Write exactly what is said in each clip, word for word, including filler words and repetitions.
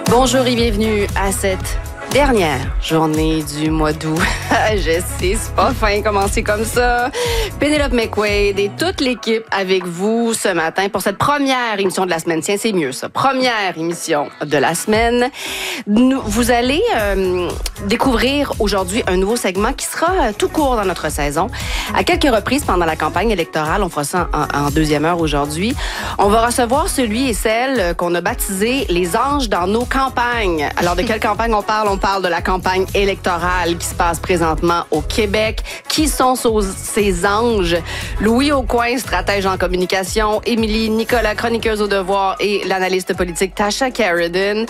Bonjour et bienvenue à cette dernière journée du mois d'août. Je sais, c'est pas fin commencer comme ça. Pénélope McQuaid et toute l'équipe avec vous ce matin pour cette première émission de la semaine. Tiens, c'est mieux ça. Première émission de la semaine. Nous, vous allez euh, découvrir aujourd'hui un nouveau segment qui sera euh, tout court dans notre saison. À quelques reprises pendant la campagne électorale, on fera ça en, en deuxième heure aujourd'hui. On va recevoir celui et celle qu'on a baptisé les anges dans nos campagnes. Alors, de quelle campagne on parle? On parle de la campagne électorale qui se passe présentement au Québec. Qui sont ces anges? Louis Aucoin, stratège en communication, Émilie Nicolas, chroniqueuse au devoir, et l'analyste politique Tasha Carradine.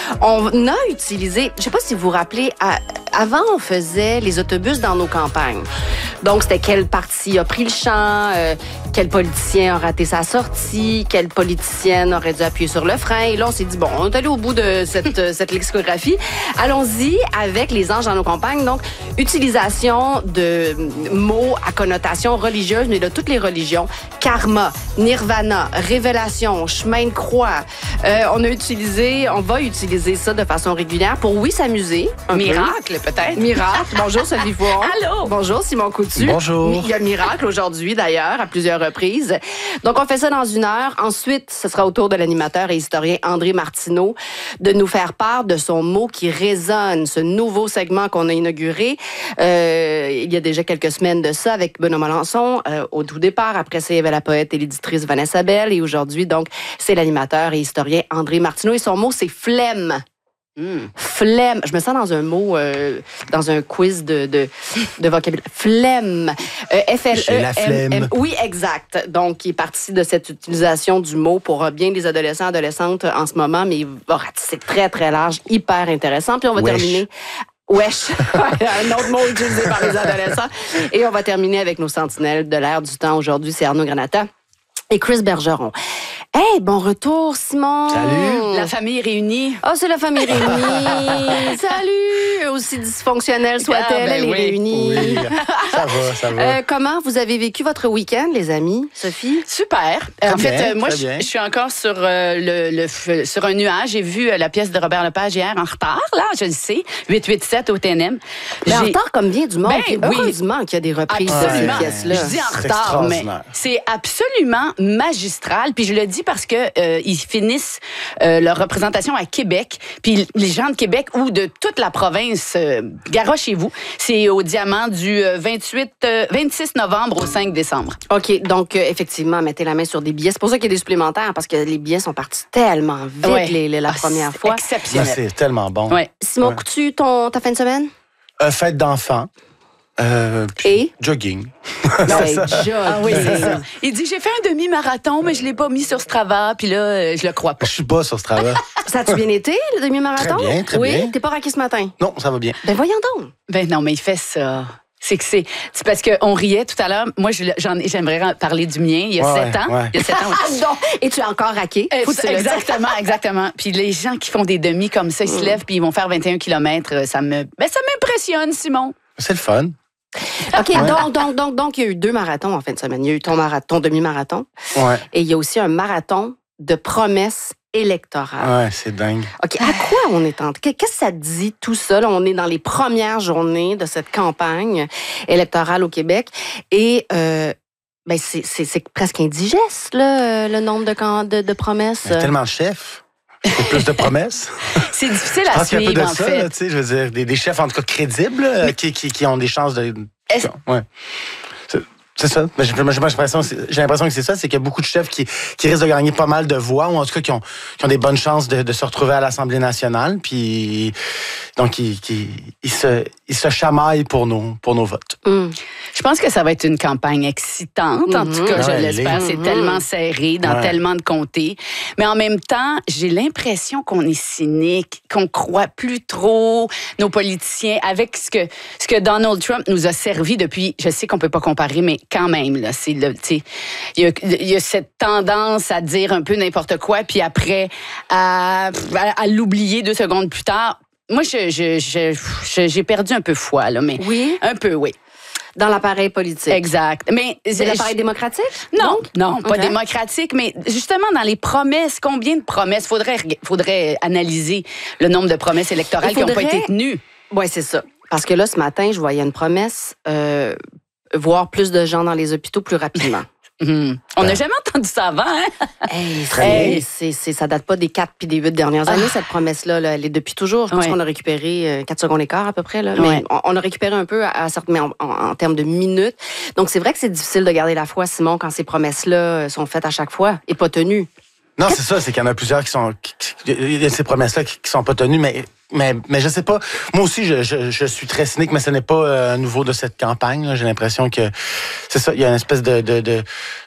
On a utilisé, je sais pas si vous vous rappelez, à, avant on faisait les autobus dans nos campagnes. Donc c'était quel parti a pris le champ, euh, quel politicien a raté sa sortie, quelle politicienne aurait dû appuyer sur le frein. Et là on s'est dit, bon, on est allé au bout de cette, cette lexicographie. Allons-y avec les anges dans nos campagnes. Donc, utilisation de mots à connotation religieuse, mais de toutes les religions. Karma, nirvana, révélation, chemin de croix. Euh, on a utilisé, on va utiliser ça de façon régulière pour, oui, s'amuser. Miracle, peu. peut-être. Miracle. Bonjour, Sophie Fouon. Allô. Bonjour, Simon Coutu. Bonjour. Il y a Miracle aujourd'hui, d'ailleurs, à plusieurs reprises. Donc, on fait ça dans une heure. Ensuite, ce sera au tour de l'animateur et historien André Martineau de nous faire part de son mot qui résonne, ce nouveau segment qu'on a inauguré euh, il y a déjà quelques semaines de ça avec Benoît Melançon euh, au tout départ. Après ça, il y avait la poète et l'éditrice Vanessa Bell. Et aujourd'hui, donc, c'est l'animateur et historien André Martineau. Et son mot, c'est flemme. Mmh. Flemme. Je me sens dans un mot, euh, dans un quiz de, de, de vocabulaire. Flemme. Euh, F L E M M. Oui, exact. Donc, il est parti de cette utilisation du mot pour bien des adolescents et adolescentes en ce moment, mais c'est très, très large, hyper intéressant. Puis on va Wesh. terminer... Wesh, un autre mot utilisé par les adolescents. Et on va terminer avec nos sentinelles de l'air du temps. Aujourd'hui, c'est Arnaud Granata et Chris Bergeron. Hey, bon retour, Simon. Salut. La famille réunie. Oh, c'est la famille réunie. Salut. Aussi dysfonctionnelle soit-elle, Ah, ben elle est oui. réunie. Oui, ça va, ça va. Euh, comment vous avez vécu votre week-end, les amis, Sophie? Super. Très en fait, bien, euh, moi, très je, bien. je suis encore sur euh, le, le f- sur un nuage. J'ai vu euh, la pièce de Robert Lepage hier en retard, là, je le sais. huit huit sept au T N M. Mais en J'ai- retard comme bien du monde. Ben Puis oui. Heureusement qu'il y a des reprises Absolument. de ces pièces-là. Je dis en C'est retard, mais extraordinaire. c'est absolument magistral. Puis je le dis parce que euh, ils finissent euh, leur représentation à Québec. Puis les gens de Québec ou de toute la province, euh, garochez-vous. C'est au Diamant du euh, vingt-huit, euh, vingt-six novembre au cinq décembre. OK, donc euh, effectivement, mettez la main sur des billets. C'est pour ça qu'il y a des supplémentaires, parce que les billets sont partis tellement vite Ouais. les- les- la Ah, première c'est fois. Ça, Exceptionnel. c'est tellement bon. Ouais. Simon Ouais. Coutu, ton, ta fin de semaine? Euh, fête d'enfants. Euh, puis Et? jogging. Non, C'est ça. déjà. Ah oui, c'est ça. Il dit, j'ai fait un demi-marathon, mais je l'ai pas mis sur Strava, puis là, euh, je le crois pas. Je suis pas sur ce travail. Ça a-tu bien été, le demi-marathon? Très bien, très oui? bien. T'es pas raqué ce matin? Non, ça va bien. Ben voyons donc. Ben non, mais il fait ça. C'est que c'est, c'est parce qu'on riait tout à l'heure. Moi, je, j'en, j'aimerais parler du mien. Il y a Ouais, sept ans. ouais. Il y a sept ans. Ah non! Et tu es encore raqué? Eh, Faut que tu le dises. exactement, exactement. Puis les gens qui font des demi comme ça, ils se lèvent puis ils vont faire vingt et un kilomètres. Ça me, ben ça m'impressionne, Simon. C'est le fun. OK, donc, donc, donc, donc, il y a eu deux marathons en fin de semaine. Il y a eu ton marathon, demi-marathon, Ouais. et il y a aussi un marathon de promesses électorales. Ouais, c'est dingue. OK, à quoi on est en... Qu'est-ce que ça dit, tout ça? Là, on est dans les premières journées de cette campagne électorale au Québec, et... Euh, ben c'est, c'est, c'est presque indigeste, là, le nombre de, can- de, de promesses. Il y a tellement de chefs. Faut plus de promesses. C'est difficile Je à pense qu'il y a un peu suivre, de en ça, fait. là, tu sais, je veux dire, des, des chefs en tout cas crédibles, là, qui, qui, qui ont des chances de... Est-ce- Ouais. C'est, c'est ça. Mais j'ai, j'ai l'impression, j'ai l'impression que c'est ça, c'est qu'il y a beaucoup de chefs qui, qui risquent de gagner pas mal de voix, ou en tout cas qui ont, qui ont des bonnes chances de, de se retrouver à l'Assemblée nationale, puis donc ils, qui, ils, se, ils se chamaillent pour nos, pour nos votes. Hum. Je pense que ça va être une campagne excitante. En tout cas, Ouais, je elle l'espère. est. C'est Mhm. tellement serré dans Ouais. tellement de comtés. Mais en même temps, j'ai l'impression qu'on est cynique, qu'on croit plus trop nos politiciens avec ce que, ce que Donald Trump nous a servi depuis, je sais qu'on peut pas comparer, mais quand même, là, c'est le, tu sais, il y a, il y a cette tendance à dire un peu n'importe quoi, puis après, à, à, à l'oublier deux secondes plus tard. Moi, je, je, je, je- j'ai perdu un peu foi, là, mais Oui. un peu, oui. Dans l'appareil politique. Exact. Mais c'est l'appareil démocratique? Non, donc? non, pas okay. démocratique, mais justement dans les promesses, combien de promesses? Faudrait, faudrait analyser le nombre de promesses électorales faudrait... qui n'ont pas été tenues. Oui, c'est ça. Parce que là, ce matin, je voyais une promesse, euh, voir plus de gens dans les hôpitaux plus rapidement. Mmh. On n'a ouais. jamais entendu ça avant, hein? Hey, hey, c'est, c'est, ça date pas des quatre puis des huit dernières années, ah. cette promesse-là. Là, elle est depuis toujours. Je pense ouais. qu'on a récupéré euh, quatre secondes et quart à peu près. Là. Mais ouais. on, on a récupéré un peu à, à certains, mais en, en, en termes de minutes. Donc, c'est vrai que c'est difficile de garder la foi, Simon, quand ces promesses-là sont faites à chaque fois et pas tenues. Non, c'est ça, c'est qu'il y en a plusieurs qui sont... Il y a ces promesses-là qui, qui sont pas tenues, mais... Mais, mais je sais pas. Moi aussi, je, je, je suis très cynique, mais ce n'est pas euh, nouveau de cette campagne. Là. J'ai l'impression que c'est ça. Il y a une espèce de, de, de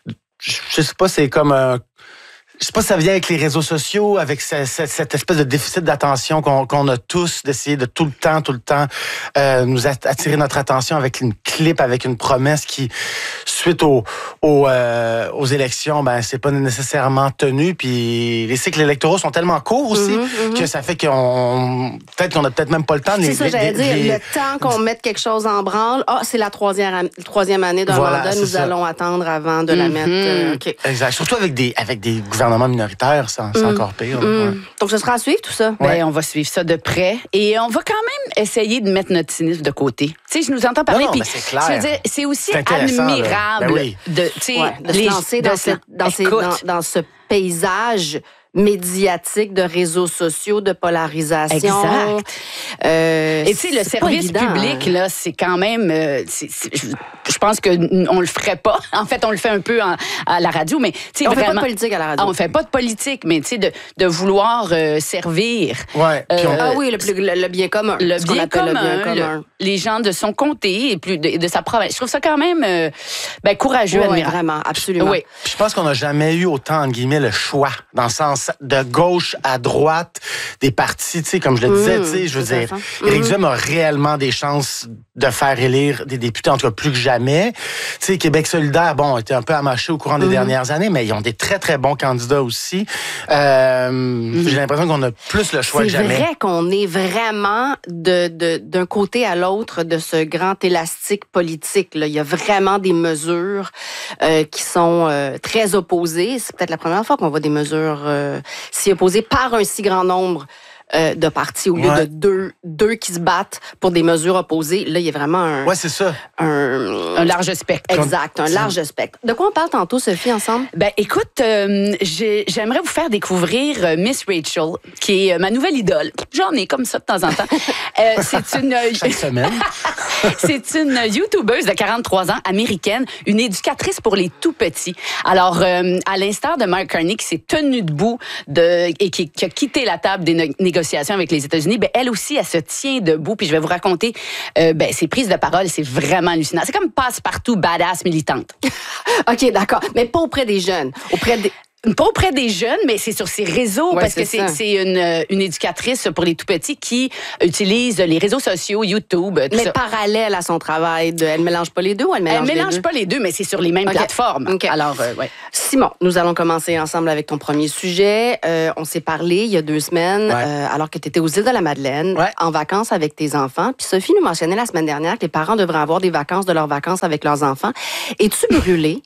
je sais pas, c'est comme un. Je sais pas si ça vient avec les réseaux sociaux, avec cette, cette espèce de déficit d'attention qu'on, qu'on a tous, d'essayer de tout le temps, tout le temps euh, nous attirer notre attention avec une clip, avec une promesse qui, suite aux, aux, euh, aux élections, ben c'est pas nécessairement tenu. Puis les cycles électoraux sont tellement courts aussi mm-hmm, mm-hmm. que ça fait qu'on peut-être qu'on a peut-être même pas le temps. C'est les, ça, les, j'allais les, dire. les... Le temps qu'on mette quelque chose en branle, ah, c'est la troisième, troisième année d'un voilà, mandat, nous ça. allons attendre avant de mm-hmm. la mettre. Euh, okay. Exact. Surtout avec des avec des gouvernements minoritaires, c'est, c'est mmh. encore pire. Mmh. Ouais. Donc, ce sera à suivre, tout ça? Ben, ouais. On va suivre ça de près. Et on va quand même essayer de mettre notre cynisme de côté. Tu sais, je nous entends parler. Non, non, puis, c'est clair. Je veux dire, c'est aussi c'est admirable ben oui. de, ouais, de les, se lancer de dans, cette, dans, ces, dans, dans ce paysage médiatique de réseaux sociaux, de polarisation. Exact. Euh, Et tu sais, le service évident, public, hein. là, c'est quand même... Euh, c'est, c'est, je, je pense qu'on le ferait pas. En fait, on le fait un peu en, à la radio, mais... On vraiment, fait pas de politique à la radio. On fait pas de politique, mais tu sais, de, de vouloir euh, servir... Ouais. Euh, on... Ah oui, le, plus, le, le bien commun. Le bien commun, le bien commun. Le, les gens de son comté et plus de, de sa province. Je trouve ça quand même euh, ben, courageux, ouais, admirable. Vraiment, absolument. Oui. Je pense qu'on n'a jamais eu autant, entre guillemets, le choix, dans le sens de gauche à droite des partis, tu sais, comme je le disais, mmh, tu sais, je veux dire, Éric mmh. Duhem a réellement des chances de faire élire des députés, en tout cas plus que jamais. Tu sais, Québec solidaire, bon, était un peu amaché au courant des mmh. dernières années, mais ils ont des très, très bons candidats aussi. Euh, mmh. J'ai l'impression qu'on a plus le choix c'est que jamais. C'est vrai qu'on est vraiment de, de, d'un côté à l'autre de ce grand élastique politique. Là. Il y a vraiment des mesures euh, qui sont euh, très opposées. C'est peut-être la première fois qu'on voit des mesures euh, si opposées par un si grand nombre euh, de partis au lieu ouais. de deux, deux qui se battent pour des mesures opposées. Là, il y a vraiment un... Ouais, c'est ça. Un, un large spectre. Exact, un large spectre. De quoi on parle tantôt, Sophie, ensemble? Ben, écoute, euh, j'ai, j'aimerais vous faire découvrir euh, Miss Rachel, qui est euh, ma nouvelle idole. J'en ai comme ça de temps en temps. Euh, c'est une... Chaque semaine. C'est une YouTubeuse de quarante-trois ans, américaine, une éducatrice pour les tout-petits. Alors, euh, à l'instar de Mark Carney, qui s'est tenu debout de, et qui, qui a quitté la table des no- négociations avec les États-Unis, ben, elle aussi, elle se tient debout. Puis je vais vous raconter euh, ben, ses prises de parole. C'est vraiment hallucinant. C'est comme passe-partout badass militante. OK, d'accord. Mais pas auprès des jeunes. Auprès des... Pas auprès des jeunes, mais c'est sur ses réseaux, ouais, parce c'est que c'est, c'est une, une éducatrice pour les tout-petits qui utilise les réseaux sociaux, YouTube, tout mais ça. Parallèle à son travail, de, elle mélange pas les deux ou elle mélange elle les deux? Elle mélange pas les deux, mais c'est sur les mêmes okay. plateformes. Okay. Alors, euh, ouais. Simon, nous allons commencer ensemble avec ton premier sujet. Euh, on s'est parlé il y a deux semaines, ouais. euh, alors que tu étais aux îles de la Madeleine, ouais. en vacances avec tes enfants. Puis Sophie nous mentionnait la semaine dernière que les parents devraient avoir des vacances de leurs vacances avec leurs enfants. Es-tu brûlé?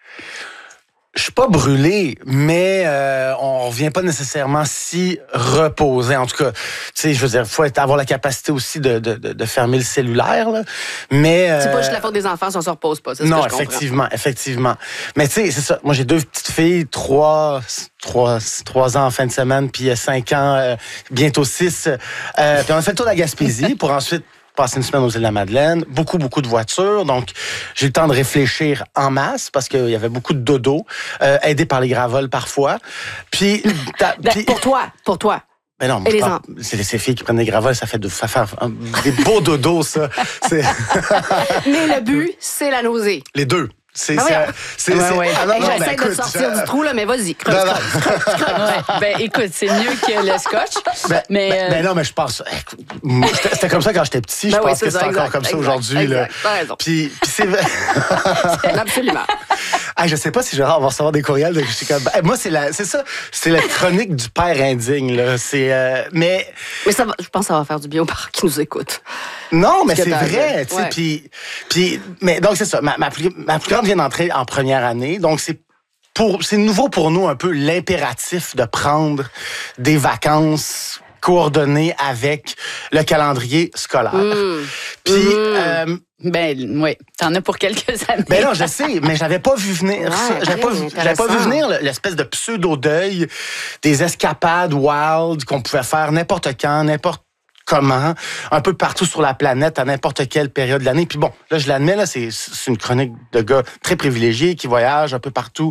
Je suis pas brûlé, mais euh, on revient pas nécessairement si reposé. En tout cas, tu sais, je veux dire, faut être, avoir la capacité aussi de, de, de fermer le cellulaire, là. Mais euh, c'est pas juste la faute des enfants si on se repose pas. C'est non, ce que je effectivement, comprends. effectivement. Mais tu sais, c'est ça. Moi, j'ai deux petites filles, trois, trois, trois ans en fin de semaine, puis cinq ans, euh, bientôt six. Euh, puis on a fait le tour de la Gaspésie pour ensuite passé une semaine aux îles de la Madeleine, beaucoup, beaucoup de voitures. Donc, j'ai eu le temps de réfléchir en masse parce qu'il y avait beaucoup de dodo, euh, aidé par les gravoles parfois. Puis, puis pour toi, pour toi. Mais non, moi, je parle, c'est ces filles qui prennent des gravoles, ça fait de, ça fait un, des beaux dodos, ça. C'est... Mais le but, c'est la nausée. Les deux. C'est, ah c'est, c'est, ouais, c'est, ouais. Ah non, non, j'essaie ben, de écoute, sortir je... du trou, là, mais vas-y, creuse, creuse, creuse, creuse. Ouais. Ben, écoute, c'est mieux que le scotch. Ben, mais, ben, euh... ben non, mais je pense... C'était, c'était comme ça quand j'étais petit. Ben je oui, pense que c'est ça, encore exact, comme ça exact, aujourd'hui. Exact, là. t'as raison. Puis, puis c'est... Absolument. Ah, je sais pas si Gérard va recevoir des courriels. De, je suis comme, ben, moi, c'est la, c'est ça, c'est la chronique du père indigne. Là. C'est, euh, mais, mais ça va, je pense que ça va faire du bien aux parents qui nous écoutent. Non, mais c'est vrai. Tu sais, puis, puis, mais donc c'est ça. Ma, ma, plus, ma plus grande vient d'entrer en première année, donc c'est pour, c'est nouveau pour nous un peu l'impératif de prendre des vacances coordonnées avec le calendrier scolaire. Mmh. Puis, mmh. euh, ben oui, t'en as pour quelques années. Ben non, je sais, mais j'avais pas vu venir ouais, ça. J'avais pas, vu, j'avais pas vu venir l'espèce de pseudo-deuil des escapades wild qu'on pouvait faire n'importe quand, n'importe comment, un peu partout sur la planète, à n'importe quelle période de l'année. Puis bon, là, je l'admets, là, c'est, c'est une chronique de gars très privilégiés qui voyagent un peu partout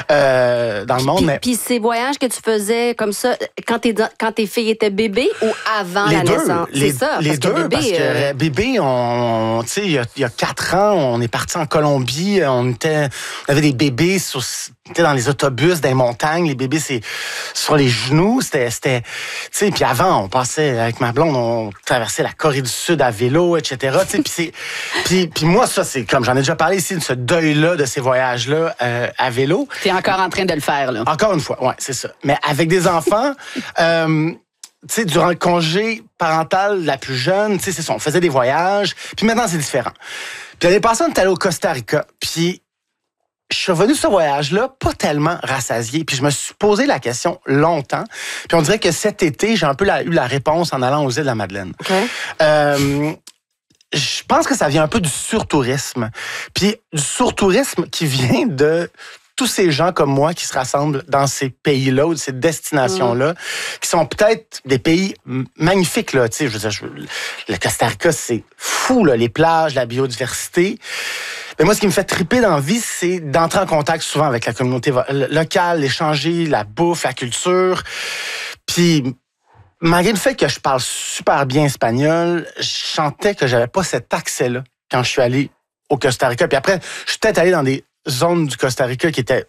euh, dans le monde. Puis, mais... puis ces voyages que tu faisais comme ça, quand tes, quand tes filles étaient bébés ou avant les la deux, naissance? Les, c'est ça, les parce deux, que bébé, parce que euh... bébé, on, tu sais, il y a, il y a quatre ans, on est parti en Colombie, on était, on avait des bébés sur, était dans les autobus, dans les montagnes, les bébés, c'est sur les genoux, c'était, c'était, tu sais, puis avant, on passait avec ma blonde, on traversait la Corée du Sud à vélo, et cetera. Tu sais, puis c'est, puis, puis moi, ça, c'est comme j'en ai déjà parlé ici, de ce deuil-là, de ces voyages-là euh, à vélo. T'es encore en train de le faire, là. Encore une fois, ouais, c'est ça. Mais avec des enfants, euh, tu sais, durant le congé parental la plus jeune, tu sais, c'est ça, on faisait des voyages. Puis maintenant, c'est différent. Puis l'année passée, on est allé au Costa Rica. Puis je suis revenu de ce voyage-là, pas tellement rassasié. Puis je me suis posé la question longtemps. Puis on dirait que cet été, j'ai un peu la, eu la réponse en allant aux îles de la Madeleine. Okay. Euh, je pense que ça vient un peu du surtourisme. Puis du surtourisme qui vient de tous ces gens comme moi qui se rassemblent dans ces pays-là ou de ces destinations-là, mmh. qui sont peut-être des pays magnifiques, là. Tu sais, je veux dire, je, le Costa Rica, c'est fou, là, les plages, la biodiversité. Mais moi, ce qui me fait triper dans la vie, c'est d'entrer en contact souvent avec la communauté locale, échanger la bouffe, la culture. Puis, malgré le fait que je parle super bien espagnol, je sentais que j'avais pas cet accès-là quand je suis allé au Costa Rica. Puis après, je suis peut-être allé dans des zones du Costa Rica qui étaient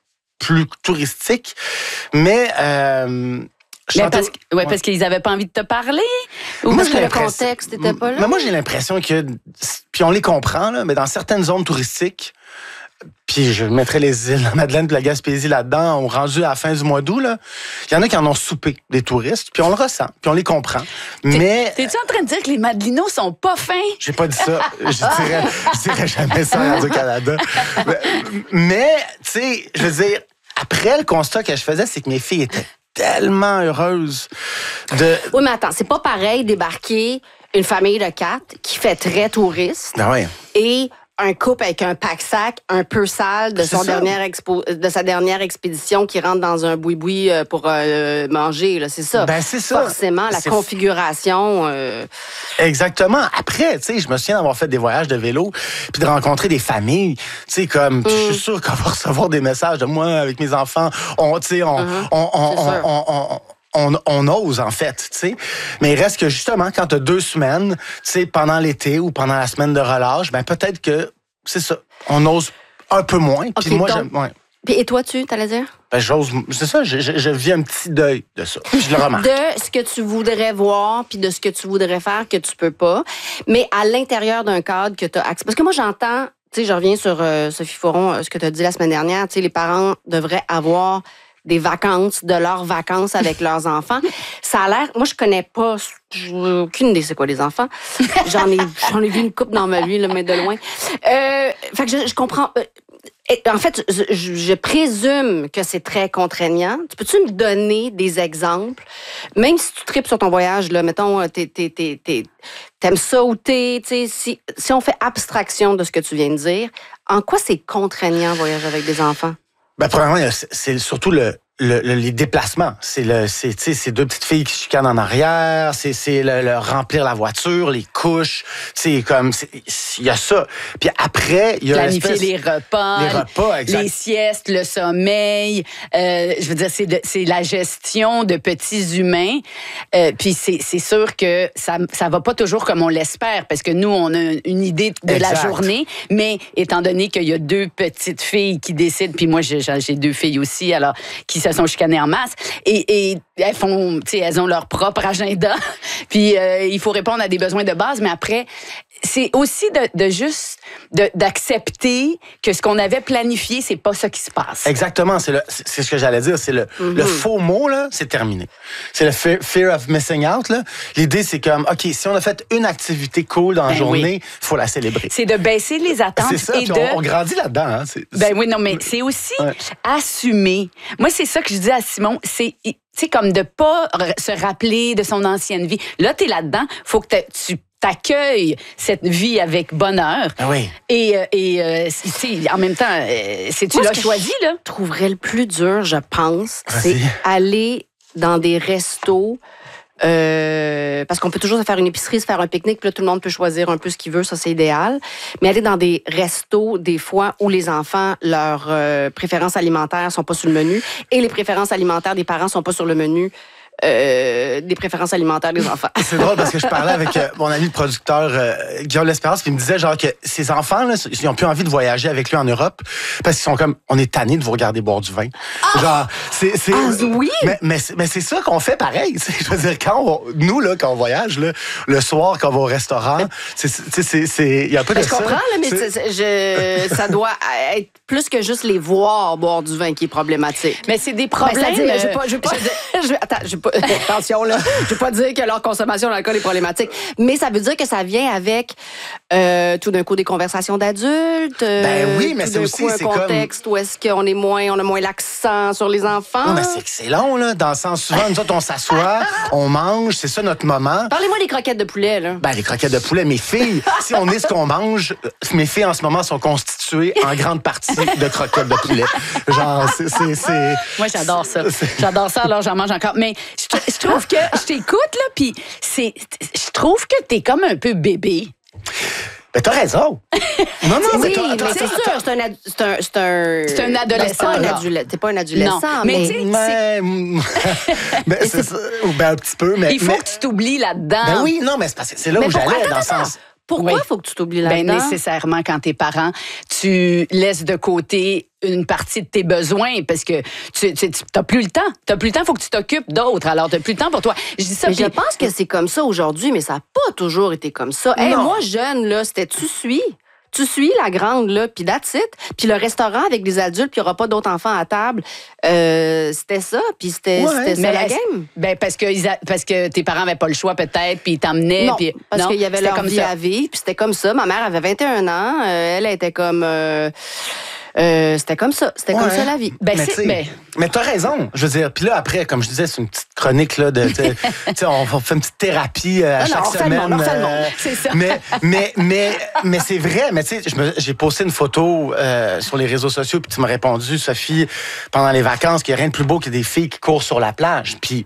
plus touristiques, mais... Euh, Mais parce, ouais, parce qu'ils n'avaient pas envie de te parler? Ou moi, parce que le contexte n'était pas là? Mais moi, j'ai l'impression que... Puis on les comprend, là, mais dans certaines zones touristiques, puis je mettrais les îles de la Madeleine et la Gaspésie là-dedans, on rendu à la fin du mois d'août, là, il y en a qui en ont soupé, des touristes, puis on le ressent, puis on les comprend. T'es, mais... T'es-tu en train de dire que les Madelinos sont pas fins? J'ai pas dit ça. Je dirais, je dirais jamais ça à Radio-Canada. Mais, mais tu sais, je veux dire, après, le constat que je faisais, c'est que mes filles étaient tellement heureuse de... Oui, mais attends, c'est pas pareil débarquer une famille de quatre qui fait très touriste ah ouais. et un couple avec un pack-sac un peu sale de, son dernière expo, de sa dernière expédition qui rentre dans un boui-boui pour euh, manger. Là, c'est ça. Ben, c'est ça. Forcément, la c'est configuration... Euh... Exactement. Après, tu sais, je me souviens d'avoir fait des voyages de vélo puis de rencontrer des familles. Tu sais, comme, mm. je suis sûr qu'on va recevoir des messages de moi avec mes enfants. On, tu sais, on, mm-hmm. on, on, on, on, on On, on ose, en fait, tu sais. Mais il reste que, justement, quand tu as deux semaines, tu sais, pendant l'été ou pendant la semaine de relâche, ben peut-être que, c'est ça, on ose un peu moins. Puis okay, moi, donc, j'aime... Ouais. Puis et toi, tu, t'allais dire? Ben, j'ose... C'est ça, je, je, je vis un petit deuil de ça. Je le remarque. De ce que tu voudrais voir, puis de ce que tu voudrais faire que tu peux pas. Mais à l'intérieur d'un cadre que tu as accès. Parce que moi, j'entends... Tu sais, je reviens sur euh, Sophie Foron, euh, ce que tu as dit la semaine dernière. Tu sais, les parents devraient avoir... des vacances, de leurs vacances avec leurs enfants. Ça a l'air... Moi, je connais pas... J'ai aucune idée c'est quoi les enfants. J'en ai, j'en ai vu une couple dans ma vie, là, mais de loin. Euh, fait que je, je comprends... En fait, je, je présume que c'est très contraignant. Tu peux-tu me donner des exemples? Même si tu tripes sur ton voyage, là, mettons, t'es, t'es, t'es, t'es, t'aimes ça ou t'es... t'sais, si, si on fait abstraction de ce que tu viens de dire, en quoi c'est contraignant, voyager avec des enfants? Ben, premièrement, c'est surtout le, le, le, les déplacements. C'est le, c'est, tu sais, ces deux petites filles qui se chicanent en arrière. C'est, c'est le, le remplir la voiture, les couches. Tu sais, comme, il y a ça. Puis après, il y a planifier les repas, les repas, exact. Les siestes, le sommeil. Euh, je veux dire, c'est, de, c'est la gestion de petits humains. Euh, puis c'est, c'est sûr que ça, ça va pas toujours comme on l'espère, parce que nous, on a une idée de exact. La journée. Mais étant donné qu'il y a deux petites filles qui décident, puis moi, j'ai, j'ai deux filles aussi, alors qui se sont chicanées en masse, et, et elles font, tu sais, elles ont leur propre agenda, puis euh, il faut répondre à des besoins de base, mais après, c'est aussi de, de juste de, d'accepter que ce qu'on avait planifié, c'est pas ça qui se passe. Exactement, c'est, le, c'est, c'est ce que j'allais dire. C'est le, mm-hmm. le faux mot, là, c'est terminé. C'est le fear, fear of missing out. Là. L'idée, c'est comme, OK, si on a fait une activité cool dans la ben journée, il oui. faut la célébrer. C'est de baisser les attentes. C'est ça, et de... on, on grandit là-dedans. Hein. C'est, ben oui, non, mais c'est aussi ouais. assumer. Moi, c'est ça que je dis à Simon, c'est... tu sais, comme de pas se rappeler de son ancienne vie. Là, t'es là-dedans, faut que tu t'accueilles cette vie avec bonheur. Ah oui. Et, et euh, en même temps, c'est tu l'as choisi, là. Je trouverais le plus dur, je pense, Vas-y. c'est aller dans des restos. Euh, parce qu'on peut toujours se faire une épicerie, se faire un pique-nique, puis là, tout le monde peut choisir un peu ce qu'il veut, ça, c'est idéal. Mais aller dans des restos, des fois, où les enfants, leurs euh, préférences alimentaires sont pas sur le menu, et les préférences alimentaires des parents sont pas sur le menu, Euh, des préférences alimentaires des enfants. C'est drôle parce que je parlais avec euh, mon ami le producteur euh, Guillaume L'Espérance, puis il me disait genre que ces enfants là, ils ont plus envie de voyager avec lui en Europe parce qu'ils sont comme, on est tannés de vous regarder boire du vin. Ah! Genre, c'est, c'est ah, oui. Mais, mais, c'est, mais c'est ça qu'on fait pareil. Je veux dire, quand on, nous là, quand on voyage là, le soir, quand on va au restaurant, c'est, c'est, c'est, c'est, il y a un peu de je ça. Je comprends là, mais c'est... C'est, je, ça doit être plus que juste les voir boire du vin qui est problématique. Mais c'est des problèmes. Ben, c'est-à-dire, je veux pas, je veux pas, je veux, attends, je veux pas, attention là, je veux pas dire que leur consommation d'alcool est problématique, mais ça veut dire que ça vient avec euh, tout d'un coup des conversations d'adultes. Euh, ben oui, mais tout c'est d'un aussi coup, un c'est contexte comme... où est-ce qu'on est moins, on a moins l'accent sur les enfants. Non, mais c'est que c'est long là, dans le sens souvent nous autres on s'assoit, on mange, c'est ça notre moment. Parlez-moi des croquettes de poulet là. Ben les croquettes de poulet, mes filles, si on est ce qu'on mange, mes filles en ce moment sont constituées en grande partie de croquettes de poulet. Genre c'est c'est, c'est moi j'adore ça. C'est... J'adore ça alors j'en mange encore. Mais je, je trouve que je t'écoute là, puis c'est, je trouve que t'es comme un peu bébé. Ben, t'as raison. Non, non, oui, mais, t'as, mais attends, c'est attends, sûr, c'est un, ad, c'est un, c'est un, c'est un adolescent. C'est pas un, adule, c'est pas un adolescent, non, mais... Mais, mais ben, c'est, c'est, ben, un petit peu, mais... Il faut mais, que tu t'oublies là-dedans. Ben oui, non, mais c'est, parce que c'est là mais où j'allais, attends, dans le sens... Pourquoi il oui. faut que tu t'oublies là-dedans? Ben, nécessairement, quand t'es parent, tu laisses de côté une partie de tes besoins parce que tu, tu, tu t'as plus le temps. T'as plus le temps, il faut que tu t'occupes d'autres. Alors, t'as plus le temps pour toi. Je dis ça. Mais puis... je pense que c'est comme ça aujourd'hui, mais ça n'a pas toujours été comme ça. Hey, moi, jeune, là, c'était tu suis. Tu suis la grande, là, puis that's it. Puis le restaurant avec des adultes, puis il n'y aura pas d'autres enfants à table, euh, c'était ça, puis c'était, ouais, c'était ça la game. Ben parce, que, parce que tes parents n'avaient pas le choix, peut-être, puis ils t'emmenaient. Non, puis, parce non, qu'il y avait leur comme vie ça. à vivre, puis c'était comme ça. Ma mère avait vingt et un ans, euh, elle était comme... Euh, Euh, c'était comme ça. C'était ouais. comme ça la vie. Ben, mais, c'est, mais... mais t'as raison. Je veux dire, puis là, après, comme je disais, c'est une petite chronique, là, de, on, on fait une petite thérapie euh, à non, chaque non, on semaine. Fait le monde, on fait le monde. Euh, c'est ça. Mais, mais, mais, mais c'est vrai. Mais tu sais, j'ai posté une photo euh, sur les réseaux sociaux, puis tu m'as répondu, Sophie, pendant les vacances, qu'il n'y a rien de plus beau que des filles qui courent sur la plage. Puis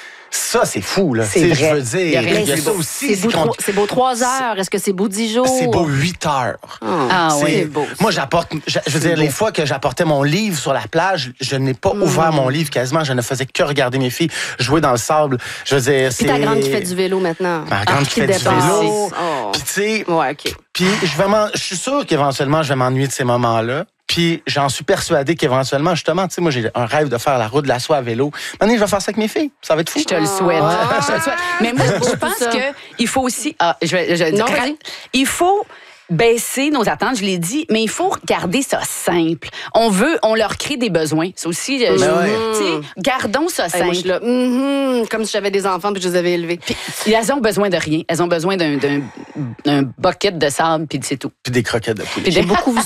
ça, c'est fou, là. C'est vrai. Je veux dire, il y a, il y a ça beau, aussi. C'est beau, trois, c'est beau trois heures. Est-ce que c'est beau dix jours? C'est beau huit heures. Oh. Ah c'est, oui, c'est beau. Moi, j'apporte... Je, je veux dire, beau. Les fois que j'apportais mon livre sur la plage, je n'ai pas mmh. ouvert mon livre quasiment. Je ne faisais que regarder mes filles jouer dans le sable. Je veux dire, c'est... Puis ta grande qui fait du vélo maintenant. Ma grande ah, qui fait du vélo. Oh. Puis tu sais... Ouais, OK. Puis je, vais m'en... je suis sûre qu'éventuellement, je vais m'ennuyer de ces moments-là. Puis j'en suis persuadé qu'éventuellement, justement, tu sais, moi, j'ai un rêve de faire la route de la soie à vélo. Maintenant, je vais faire ça avec mes filles. Ça va être fou. Je te le souhaite. Ah. Je te le souhaite. Mais moi, je pense qu'il faut aussi... Ah, je vais, je vais non, dire, il faut... baisser nos attentes, je l'ai dit, mais il faut garder ça simple. On veut, on leur crée des besoins. C'est aussi, ben je, ouais. tu sais, gardons ça simple. Hey, moi, je suis là, mm-hmm, comme si j'avais des enfants puis je les avais élevés. Puis, elles ont besoin de rien. Elles ont besoin d'un, d'un, d'un bucket de sable puis c'est tout. Puis des croquettes de poulet. J'ai beaucoup vu